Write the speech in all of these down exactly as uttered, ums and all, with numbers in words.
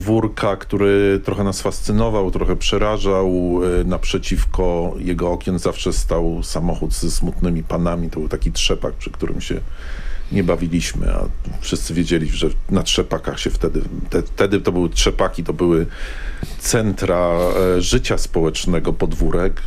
podwórka, który trochę nas fascynował, trochę przerażał. Naprzeciwko jego okien zawsze stał samochód ze smutnymi panami. To był taki trzepak, przy którym się nie bawiliśmy, a wszyscy wiedzieli, że na trzepakach się wtedy, te, wtedy to były trzepaki, to były centra e, życia społecznego podwórek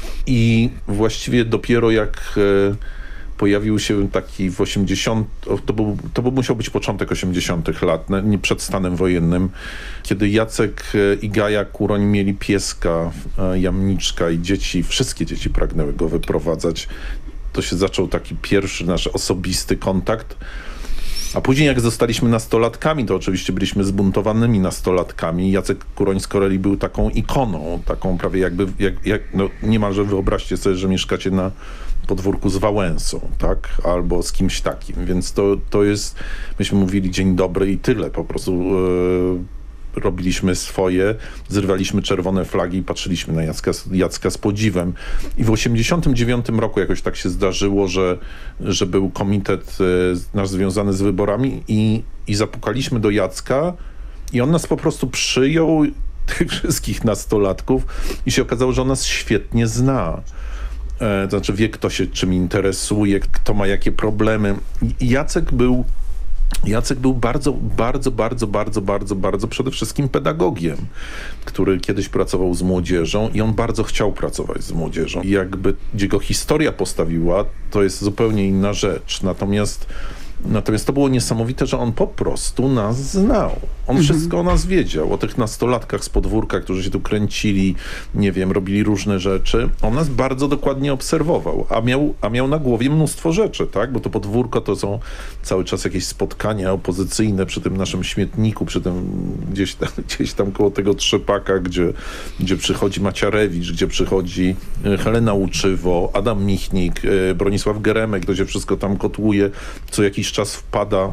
i właściwie dopiero jak e, pojawił się taki w osiemdziesiątych, to był, to był musiał być początek osiemdziesiątych lat, nie przed stanem wojennym, kiedy Jacek i Gaja Kuroń mieli pieska, e, jamniczka i dzieci, wszystkie dzieci pragnęły go wyprowadzać. To się zaczął taki pierwszy nasz osobisty kontakt. A później jak zostaliśmy nastolatkami, to oczywiście byliśmy zbuntowanymi nastolatkami. Jacek Kuroń z Koreli był taką ikoną, taką prawie jakby, jak, jak, no niemalże wyobraźcie sobie, że mieszkacie na podwórku z Wałęsą, tak? Albo z kimś takim. Więc to, to jest, myśmy mówili dzień dobry i tyle. Po prostu yy, robiliśmy swoje, zrywaliśmy czerwone flagi i patrzyliśmy na Jacka, Jacka z podziwem. I w osiemdziesiątym dziewiątym roku jakoś tak się zdarzyło, że, że był komitet e, nasz związany z wyborami i, i zapukaliśmy do Jacka i on nas po prostu przyjął, tych wszystkich nastolatków, i się okazało, że on nas świetnie zna. E, to znaczy wie, kto się czym interesuje, kto ma jakie problemy. I Jacek był Jacek był bardzo, bardzo, bardzo, bardzo, bardzo, bardzo przede wszystkim pedagogiem, który kiedyś pracował z młodzieżą i on bardzo chciał pracować z młodzieżą. I jakby jego historia postawiła, to jest zupełnie inna rzecz. Natomiast Natomiast to było niesamowite, że on po prostu nas znał. On mhm. wszystko o nas wiedział, o tych nastolatkach z podwórka, którzy się tu kręcili, nie wiem, robili różne rzeczy. On nas bardzo dokładnie obserwował, a miał, a miał na głowie mnóstwo rzeczy, tak? Bo to podwórko to są cały czas jakieś spotkania opozycyjne przy tym naszym śmietniku, przy tym gdzieś tam, gdzieś tam koło tego trzepaka, gdzie, gdzie przychodzi Maciarewicz, gdzie przychodzi Helena Łuczywo, Adam Michnik, Bronisław Geremek, to się wszystko tam kotłuje, co jakiś czas wpada,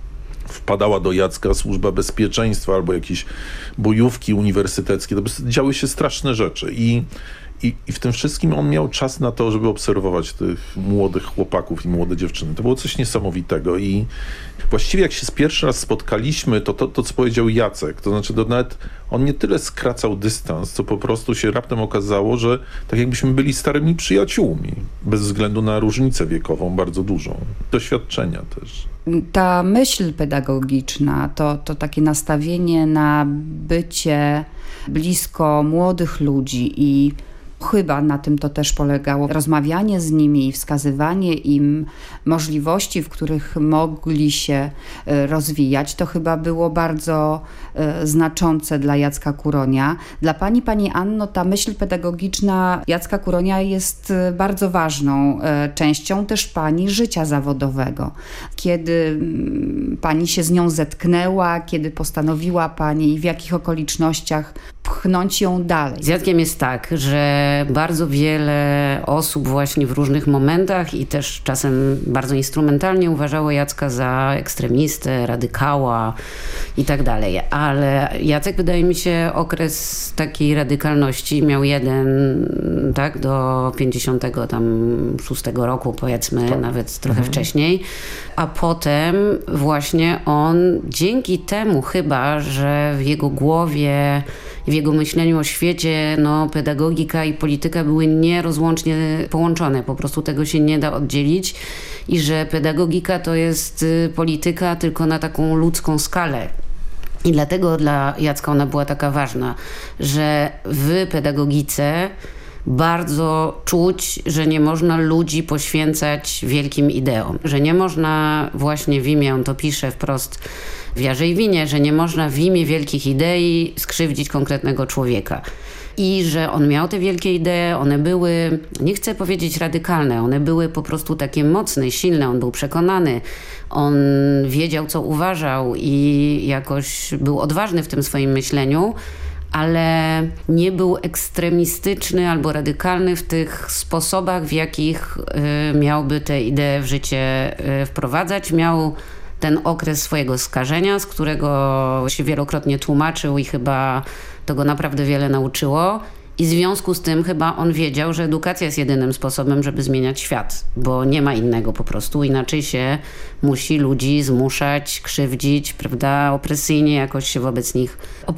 wpadała do Jacka Służba Bezpieczeństwa albo jakieś bojówki uniwersyteckie. To działy się straszne rzeczy i, i, i w tym wszystkim on miał czas na to, żeby obserwować tych młodych chłopaków i młode dziewczyny. To było coś niesamowitego i właściwie jak się z pierwszy raz spotkaliśmy, to to, to co powiedział Jacek, to znaczy to nawet on nie tyle skracał dystans, co po prostu się raptem okazało, że tak jakbyśmy byli starymi przyjaciółmi, bez względu na różnicę wiekową bardzo dużą. Doświadczenia też. Ta myśl pedagogiczna, to, to takie nastawienie na bycie blisko młodych ludzi i chyba na tym to też polegało. Rozmawianie z nimi i wskazywanie im możliwości, w których mogli się rozwijać, to chyba było bardzo znaczące dla Jacka Kuronia. Dla pani, pani Anno, ta myśl pedagogiczna Jacka Kuronia jest bardzo ważną częścią też pani życia zawodowego. Kiedy pani się z nią zetknęła, kiedy postanowiła pani i w jakich okolicznościach pchnąć ją dalej? Z Jackiem jest tak, że bardzo wiele osób właśnie w różnych momentach i też czasem bardzo instrumentalnie uważało Jacka za ekstremistę, radykała i tak dalej. Ale Jacek, wydaje mi się, okres takiej radykalności miał jeden, tak, do pięćdziesiątego szóstego roku, powiedzmy, tak. Nawet trochę mhm. wcześniej. A potem właśnie on dzięki temu chyba, że w jego głowie, w jego myśleniu o świecie, no, pedagogika i polityka były nierozłącznie połączone. Po prostu tego się nie da oddzielić i że pedagogika to jest polityka tylko na taką ludzką skalę. I dlatego dla Jacka ona była taka ważna, że w pedagogice bardzo czuć, że nie można ludzi poświęcać wielkim ideom, że nie można właśnie w imię, on to pisze wprost w Jarze i Winie, że nie można w imię wielkich idei skrzywdzić konkretnego człowieka. I że on miał te wielkie idee, one były, nie chcę powiedzieć radykalne, one były po prostu takie mocne, silne, on był przekonany, on wiedział, co uważał i jakoś był odważny w tym swoim myśleniu, ale nie był ekstremistyczny albo radykalny w tych sposobach, w jakich y, miałby te idee w życie y, wprowadzać. Miał ten okres swojego skażenia, z którego się wielokrotnie tłumaczył i chyba to go naprawdę wiele nauczyło. I w związku z tym chyba on wiedział, że edukacja jest jedynym sposobem, żeby zmieniać świat, bo nie ma innego po prostu. Inaczej się musi ludzi zmuszać, krzywdzić, prawda, opresyjnie jakoś się wobec nich